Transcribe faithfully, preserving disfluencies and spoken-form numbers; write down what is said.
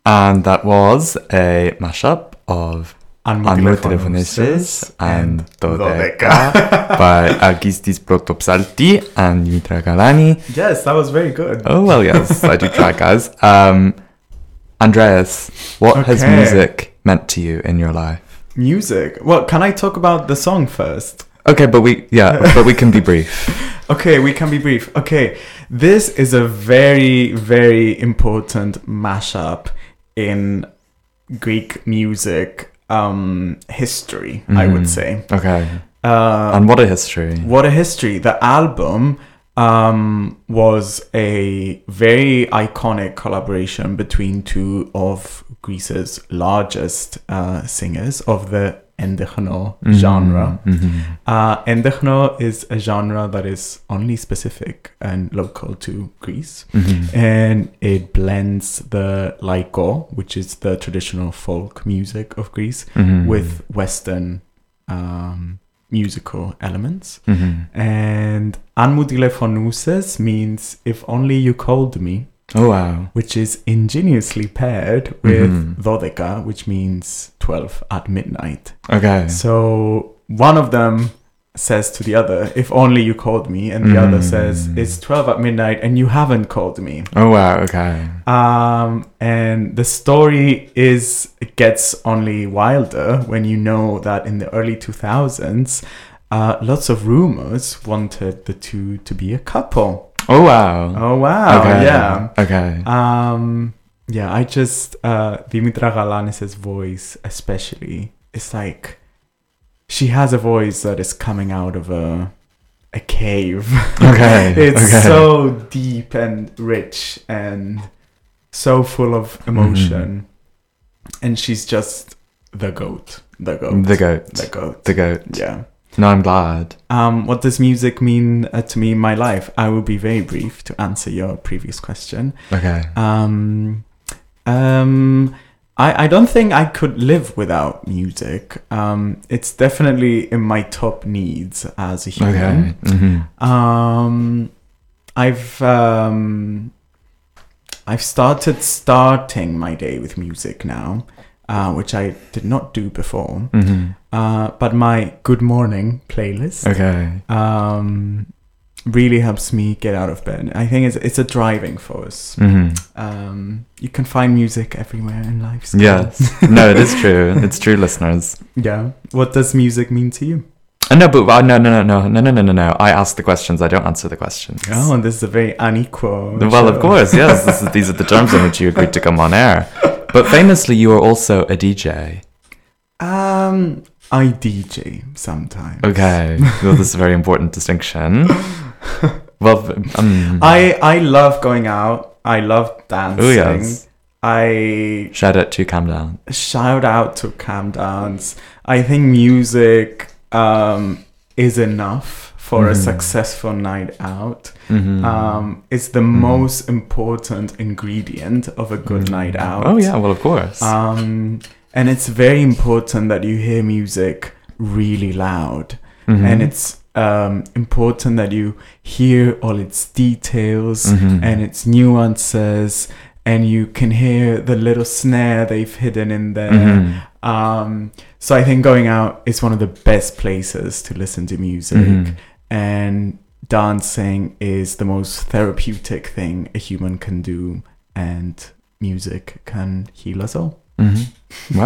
And that was a mashup of Anmu Telefonesis and Dodeka by Agistis Protopsalti and Dimitra Galani. Yes, that was very good. Oh, well, yes, I do try, guys. Um, Andreas, what Okay. has music meant to you in your life? Music. Well, can I talk about the song first? Okay, but we, yeah, but we can be brief. Okay, we can be brief. Okay, this is a very, very important mashup in Greek music um, history, mm. I would say. Okay. Uh, and what a history. What a history. The album um, was a very iconic collaboration between two of Greece's largest uh, singers of the endechno mm-hmm. genre. Mm-hmm. Uh, endechno is a genre that is only specific and local to Greece. Mm-hmm. And it blends the laiko, which is the traditional folk music of Greece, mm-hmm. with Western um, musical elements. Mm-hmm. And Anmu Telefonouses means if only you called me. Oh, wow. Which is ingeniously paired with mm-hmm. Dodeka, which means twelve at midnight. Okay. So one of them says to the other, if only you called me. And the mm. other says, it's twelve at midnight and you haven't called me. Oh, wow. Okay. Um, and the story is, it gets only wilder when you know that in the early two thousands, uh, lots of rumors wanted the two to be a couple. Oh, wow. Oh, wow. Okay. Yeah. Okay. Um, yeah, I just, uh, Dimitra Galanis' voice especially, it's like, she has a voice that is coming out of a a cave. Okay. It's okay. so deep and rich and so full of emotion. Mm-hmm. And she's just the goat. The goat. The goat. The goat. The goat. Yeah. No, I'm glad. Um, what does music mean uh, to me in my life? I will be very brief to answer your previous question. Okay. Um, um, I, I don't think I could live without music. Um, it's definitely in my top needs as a human. Okay. Mm-hmm. Um, I've um, I've started starting my day with music now. Uh, which I did not do before. Mm-hmm. Uh, but my good morning playlist okay. um, really helps me get out of bed. I think it's it's a driving force. Mm-hmm. Um, you can find music everywhere in life. So. Yes. No, it is true. It's true, listeners. Yeah. What does music mean to you? Uh, no, but uh, no, no, no, no, no, no, no, no, no. I ask the questions. I don't answer the questions. Oh, and this is a very unequal. Well, show. Of course, yes. This is, these are the terms on which you agreed to come on air. But famously, you are also a D J. Um, I D J sometimes. Okay, well, this is a very important distinction. Well, um, I I love going out. I love dancing. Oh yes. I shout out to Calm Down. Shout out to Calm Downs. I think music um, is enough for mm-hmm. a successful night out. Mm-hmm. Um, it's the mm-hmm. most important ingredient of a good mm-hmm. night out. Oh yeah, well of course. Um, and it's very important that you hear music really loud. Mm-hmm. And it's um, important that you hear all its details mm-hmm. and its nuances, and you can hear the little snare they've hidden in there. Mm-hmm. Um, so I think going out is one of the best places to listen to music. Mm-hmm. And dancing is the most therapeutic thing a human can do, and music can heal us all. Mm-hmm. Wow.